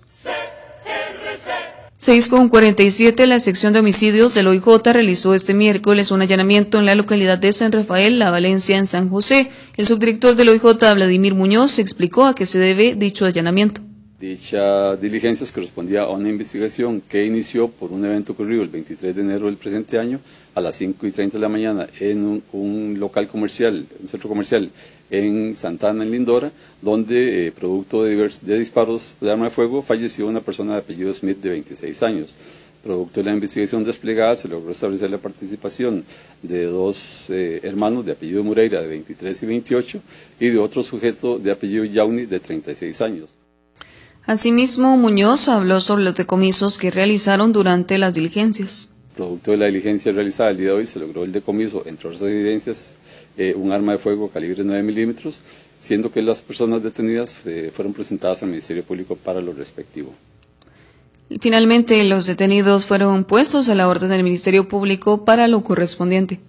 seis con cuarenta y siete, la sección de homicidios del O I J realizó este miércoles un allanamiento en la localidad de San Rafael, La Valencia, en San José. El subdirector del O I J, Vladimir Muñoz, explicó a qué se debe dicho allanamiento. Dicha diligencia correspondía a una investigación que inició por un evento ocurrido el veintitrés de enero del presente año a las cinco y treinta de la mañana en un, un local comercial, un centro comercial en Santana, en Lindora, donde eh, producto de, divers, de disparos de arma de fuego falleció una persona de apellido Smith de veintiséis años. Producto de la investigación desplegada se logró establecer la participación de dos eh, hermanos de apellido Mureira de veintitrés y veintiocho y de otro sujeto de apellido Yauni de treinta y seis años. Asimismo, Muñoz habló sobre los decomisos que realizaron durante las diligencias. Producto de la diligencia realizada el día de hoy se logró el decomiso, entre otras evidencias, eh, un arma de fuego calibre nueve milímetros, siendo que las personas detenidas eh, fueron presentadas al Ministerio Público para lo respectivo. Finalmente, los detenidos fueron puestos a la orden del Ministerio Público para lo correspondiente.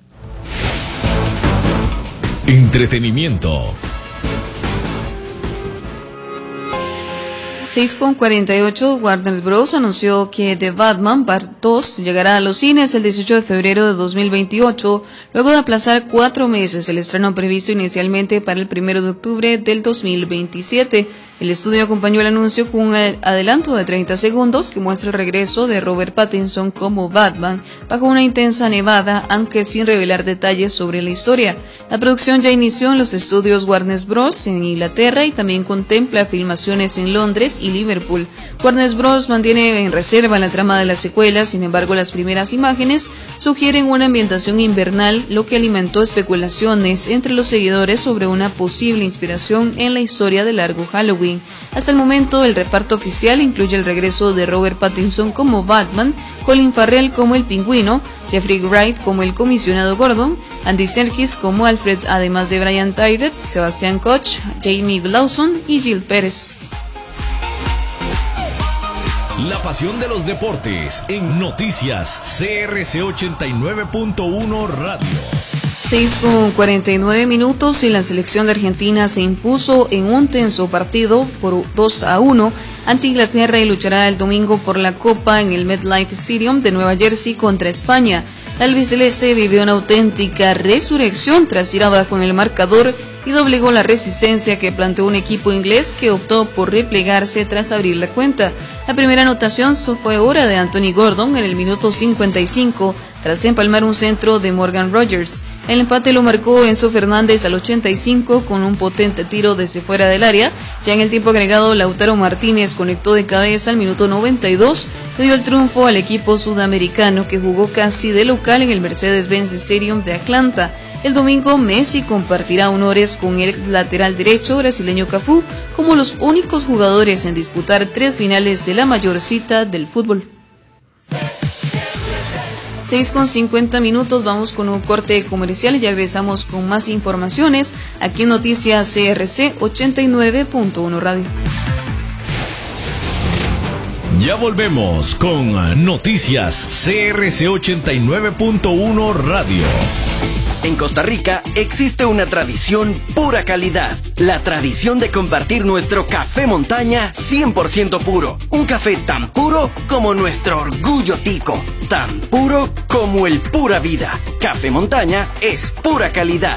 Entretenimiento. seis con cuarenta y ocho, Warner Bros. Anunció que The Batman Part dos llegará a los cines el dieciocho de febrero de dos mil veintiocho, luego de aplazar cuatro meses el estreno previsto inicialmente para el primero de octubre del dos mil veintisiete. El estudio acompañó el anuncio con un adelanto de treinta segundos que muestra el regreso de Robert Pattinson como Batman bajo una intensa nevada, aunque sin revelar detalles sobre la historia. La producción ya inició en los estudios Warner Bros. En Inglaterra y también contempla filmaciones en Londres y Liverpool. Warner Bros. Mantiene en reserva la trama de la secuela, sin embargo las primeras imágenes sugieren una ambientación invernal, lo que alimentó especulaciones entre los seguidores sobre una posible inspiración en la historia de largo Halloween. Hasta el momento, el reparto oficial incluye el regreso de Robert Pattinson como Batman, Colin Farrell como el Pingüino, Jeffrey Wright como el Comisionado Gordon, Andy Serkis como Alfred, además de Brian Tyree, Sebastian Koch, Jamie Lawson y Jill Pérez. La pasión de los deportes en Noticias C R C ochenta y nueve punto uno Radio. seis con cuarenta y nueve minutos y la selección de Argentina se impuso en un tenso partido por dos a uno ante Inglaterra y luchará el domingo por la Copa en el MetLife Stadium de Nueva Jersey contra España. La albiceleste vivió una auténtica resurrección tras ir abajo en el marcador y doblegó la resistencia que planteó un equipo inglés que optó por replegarse tras abrir la cuenta. La primera anotación fue obra de Anthony Gordon en el minuto cincuenta y cinco, tras empalmar un centro de Morgan Rogers. El empate lo marcó Enzo Fernández al ochenta y cinco con un potente tiro desde fuera del área. Ya en el tiempo agregado, Lautaro Martínez conectó de cabeza al minuto noventa y dos y dio el triunfo al equipo sudamericano que jugó casi de local en el Mercedes-Benz Stadium de Atlanta. El domingo, Messi compartirá honores con el ex lateral derecho brasileño Cafú como los únicos jugadores en disputar tres finales de la mayor cita del fútbol. seis con cincuenta minutos, vamos con un corte comercial y ya regresamos con más informaciones aquí en Noticias C R C ochenta y nueve punto uno Radio. Ya volvemos con Noticias C R C ochenta y nueve punto uno Radio. En Costa Rica existe una tradición pura calidad. La tradición de compartir nuestro café montaña cien por ciento puro. Un café tan puro como nuestro orgullo tico. Tan puro como el pura vida. Café montaña es pura calidad.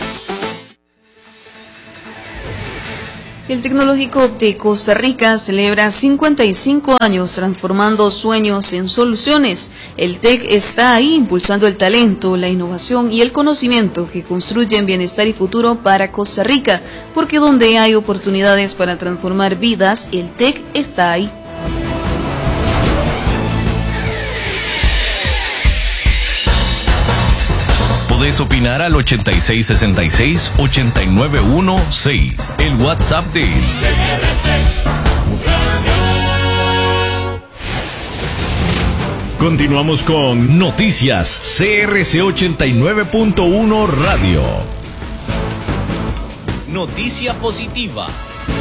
El Tecnológico de Costa Rica celebra cincuenta y cinco años transformando sueños en soluciones. El TEC está ahí impulsando el talento, la innovación y el conocimiento que construyen bienestar y futuro para Costa Rica, porque donde hay oportunidades para transformar vidas, el TEC está ahí. Podés opinar al ochenta y seis sesenta y seis ochenta y nueve dieciséis, el WhatsApp de C R C Radio. Continuamos con Noticias C R C ochenta y nueve punto uno Radio. Noticia positiva.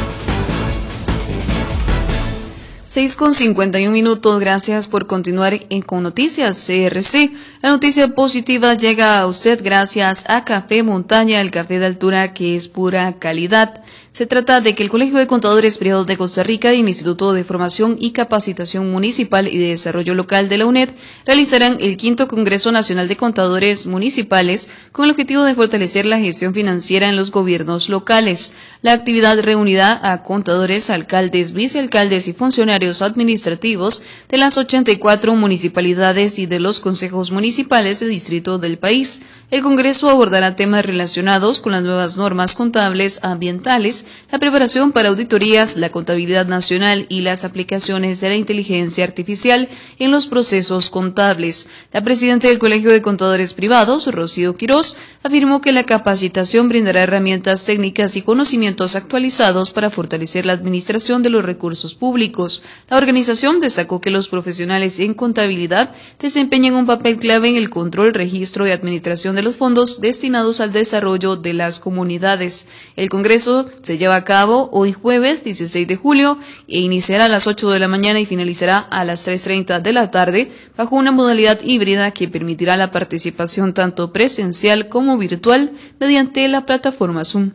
seis con cincuenta y un minutos, gracias por continuar en, con Noticias C R C. La noticia positiva llega a usted gracias a Café Montaña, el café de altura que es pura calidad. Se trata de que el Colegio de Contadores Privados de Costa Rica y el Instituto de Formación y Capacitación Municipal y de Desarrollo Local de la UNED realizarán el quinto Congreso Nacional de Contadores Municipales con el objetivo de fortalecer la gestión financiera en los gobiernos locales. La actividad reunirá a contadores, alcaldes, vicealcaldes y funcionarios administrativos de las ochenta y cuatro municipalidades y de los consejos municipales de distrito del país. El Congreso abordará temas relacionados con las nuevas normas contables ambientales, la preparación para auditorías, la contabilidad nacional y las aplicaciones de la inteligencia artificial en los procesos contables. La presidenta del Colegio de Contadores Privados, Rocío Quirós, afirmó que la capacitación brindará herramientas técnicas y conocimientos actualizados para fortalecer la administración de los recursos públicos. La organización destacó que los profesionales en contabilidad desempeñan un papel clave en el control, registro y administración de los fondos destinados al desarrollo de las comunidades. El Congreso se lleva a cabo hoy jueves dieciséis de julio e iniciará a las ocho de la mañana y finalizará a las tres treinta de la tarde bajo una modalidad híbrida que permitirá la participación tanto presencial como virtual mediante la plataforma Zoom.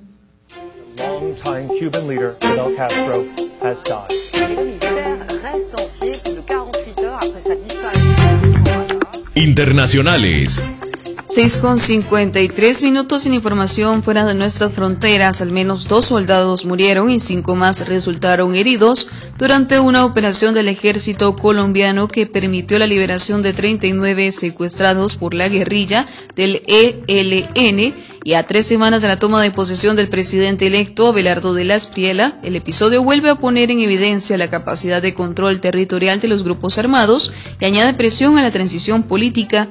Internacionales. seis con cincuenta y tres minutos en información fuera de nuestras fronteras. Al menos dos soldados murieron y cinco más resultaron heridos durante una operación del ejército colombiano que permitió la liberación de treinta y nueve secuestrados por la guerrilla del E L N. Y a tres semanas de la toma de posesión del presidente electo Abelardo de la Espriella, el episodio vuelve a poner en evidencia la capacidad de control territorial de los grupos armados y añade presión a la transición política.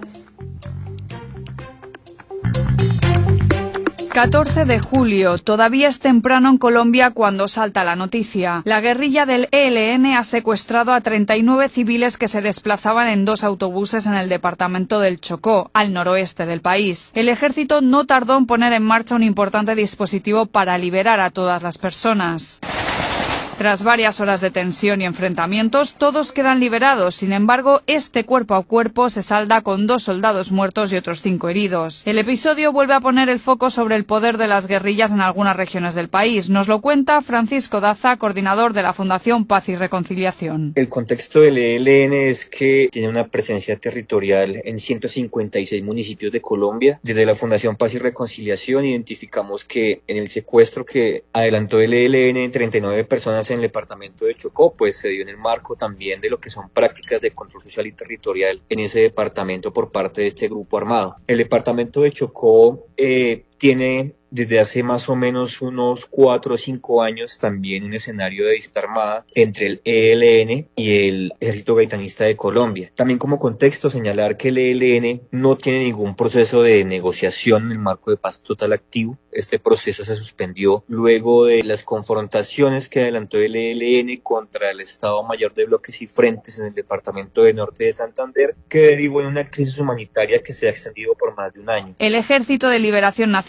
catorce de julio. Todavía es temprano en Colombia cuando salta la noticia. La guerrilla del E L N ha secuestrado a treinta y nueve civiles que se desplazaban en dos autobuses en el departamento del Chocó, al noroeste del país. El ejército no tardó en poner en marcha un importante dispositivo para liberar a todas las personas. Tras varias horas de tensión y enfrentamientos, todos quedan liberados. Sin embargo, este cuerpo a cuerpo se salda con dos soldados muertos y otros cinco heridos. El episodio vuelve a poner el foco sobre el poder de las guerrillas en algunas regiones del país. Nos lo cuenta Francisco Daza, coordinador de la Fundación Paz y Reconciliación. El contexto del E L N es que tiene una presencia territorial en ciento cincuenta y seis municipios de Colombia. Desde la Fundación Paz y Reconciliación identificamos que en el secuestro que adelantó el E L N en treinta y nueve personas en el departamento de Chocó, pues se dio en el marco también de lo que son prácticas de control social y territorial en ese departamento por parte de este grupo armado. El departamento de Chocó eh, tiene desde hace más o menos unos cuatro o cinco años también un escenario de disputa armada entre el E L N y el Ejército Gaitanista de Colombia. También como contexto señalar que el E L N no tiene ningún proceso de negociación en el marco de paz total activo. Este proceso se suspendió luego de las confrontaciones que adelantó el E L N contra el Estado Mayor de Bloques y Frentes en el departamento de Norte de Santander, que derivó en una crisis humanitaria que se ha extendido por más de un año. El Ejército de Liberación Nacional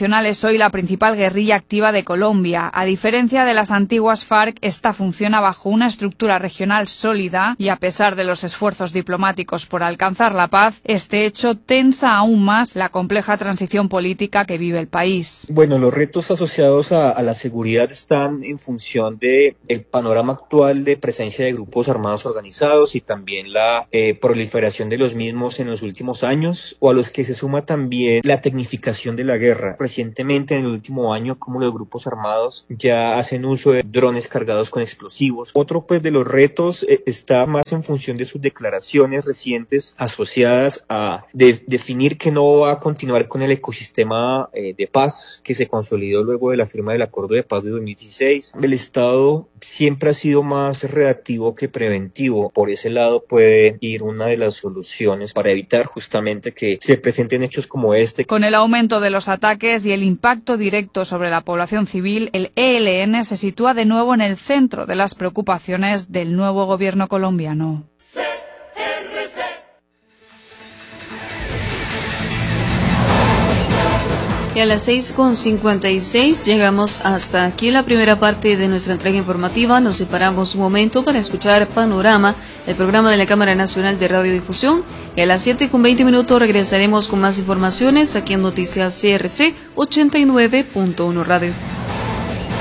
Nacional es hoy la principal guerrilla activa de Colombia. A diferencia de las antiguas FARC, esta funciona bajo una estructura regional sólida y a pesar de los esfuerzos diplomáticos por alcanzar la paz, este hecho tensa aún más la compleja transición política que vive el país. Bueno, los retos asociados a, a la seguridad están en función de el panorama actual de presencia de grupos armados organizados y también la eh, proliferación de los mismos en los últimos años, o a los que se suma también la tecnificación de la guerra. Recientemente, en el último año, como los grupos armados ya hacen uso de drones cargados con explosivos. Otro pues de los retos eh, está más en función de sus declaraciones recientes asociadas a de, definir que no va a continuar con el ecosistema eh, de paz que se consolidó luego de la firma del Acuerdo de Paz de dos mil dieciséis. El Estado siempre ha sido más reactivo que preventivo. Por ese lado puede ir una de las soluciones para evitar justamente que se presenten hechos como este. Con el aumento de los ataques y el impacto directo sobre la población civil, el E L N se sitúa de nuevo en el centro de las preocupaciones del nuevo gobierno colombiano. Y a las seis con cincuenta y seis llegamos hasta aquí la primera parte de nuestra entrega informativa. Nos separamos un momento para escuchar Panorama, el programa de la Cámara Nacional de Radiodifusión. Y a las siete con veinte minutos regresaremos con más informaciones aquí en Noticias C R C ochenta y nueve punto uno Radio.